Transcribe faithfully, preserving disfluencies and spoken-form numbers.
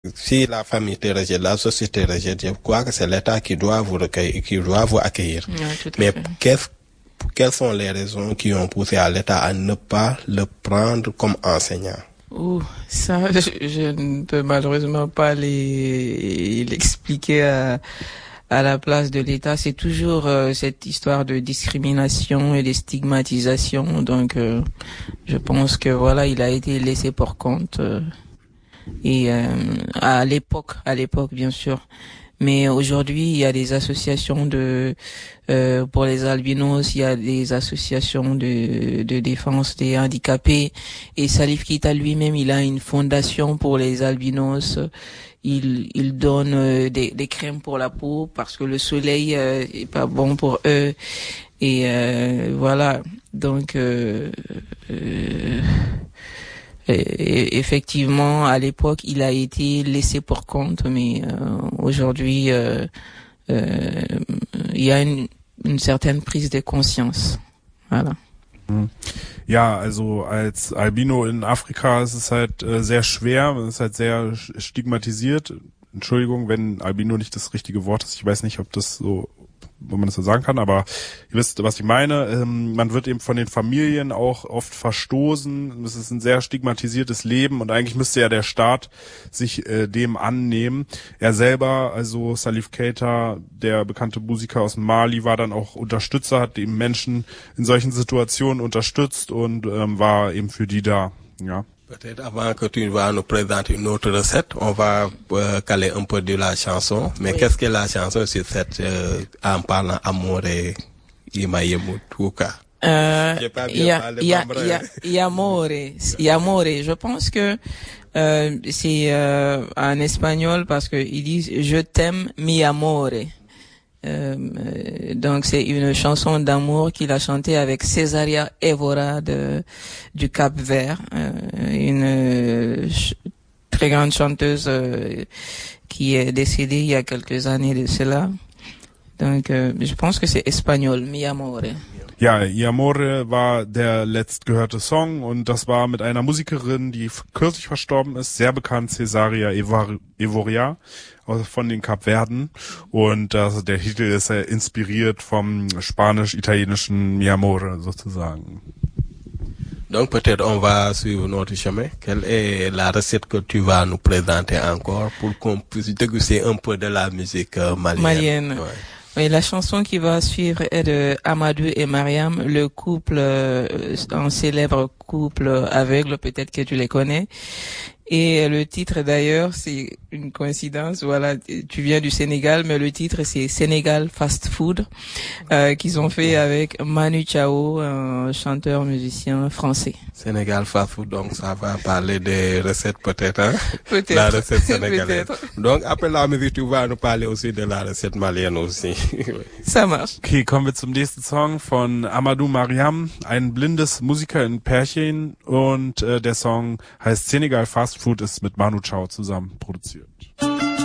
Si la famille te rejette, la société rejette, je crois que c'est l'État qui doit vous recueillir, qui doit vous accueillir. Ouais, Mais qu'est-ce, quelles sont les raisons qui ont poussé à l'État à ne pas le prendre comme enseignant? Ouh, ça, je, je ne peux malheureusement pas les, l'expliquer à, à la place de l'État. C'est toujours euh, cette histoire de discrimination et de stigmatisation. Donc, euh, je pense que voilà, il a été laissé pour compte. Euh, et euh, à l'époque, à l'époque, bien sûr. Mais aujourd'hui, il y a des associations de euh, pour les albinos, il y a des associations de, de défense des handicapés. Et Salif Keita lui-même, il a une fondation pour les albinos. Il, il donne euh, des, des crèmes pour la peau parce que le soleil euh, est pas bon pour eux. Et euh, voilà. Donc, euh, euh, Et effectivement, à l'époque, il a été laissé pour compte, mais euh, aujourd'hui, euh, euh, il y a une, une certaine prise de conscience. Voilà. Ja, also als Albino in Afrika ist es halt äh, sehr schwer, es ist halt sehr stigmatisiert. Entschuldigung, wenn Albino nicht das richtige Wort ist. Ich weiß nicht, ob das so, wo man das so sagen kann, aber ihr wisst, was ich meine. Ähm, man wird eben von den Familien auch oft verstoßen. Es ist ein sehr stigmatisiertes Leben und eigentlich müsste ja der Staat sich äh, dem annehmen. Er selber, also Salif Keita, der bekannte Musiker aus Mali, war dann auch Unterstützer, hat eben Menschen in solchen Situationen unterstützt und ähm, war eben für die da, ja. Peut-être avant que tu vas nous présenter une autre recette, on va euh, caler un peu de la chanson. Mais oui. Qu'est-ce que la chanson sur cette, euh, en parlant amour et Imayemutuka? Euh, il y a, il y a, il y a, il y a amore, il y a amore. Je pense que, euh, c'est, euh, en espagnol parce que ils disent je t'aime mi amore. Euh, donc c'est une chanson d'amour qu'il a chantée avec Cesaria Evora de du Cap-Vert, euh, une euh, ch- très grande chanteuse euh, qui est décédée il y a quelques années de cela. Donc euh, je pense que c'est espagnol, Mi Amore. Ja, I Amore war der letztgehörte Song und das war mit einer Musikerin, die kürzlich verstorben ist, sehr bekannt, Cesaria Evoria von den Kapverden und also der Titel ist äh, inspiriert vom spanisch-italienischen Mi Amore sozusagen. Donc peut-être on va suivre notre chemin. Quelle est la recette que tu vas nous présenter encore pour qu'on puisse déguster un peu de la musique euh, malienne? Malienne. Ouais. Oui, la chanson qui va suivre est de Amadou et Mariam, le couple, euh, un célèbre couple aveugle, peut-être que tu les connais. Et le titre d'ailleurs, c'est une coïncidence, voilà, tu viens du Sénégal, mais le titre c'est Sénégal Fast Food, euh, qu'ils ont fait avec Manu Chao, un chanteur musicien français. Sénégal Fast Food, donc ça va parler des recettes peut-être, hein? Peut-être. La recette sénégalaise. Peut-être. Donc après la musique, tu vas nous parler aussi de la recette malienne aussi. Ça marche. Okay, kommen wir zum nächsten Song von Amadou Mariam, ein blindes Musiker in Pärchen und äh, der Song heißt Senegal Fast Food, ist mit Manu Chao zusammen produziert.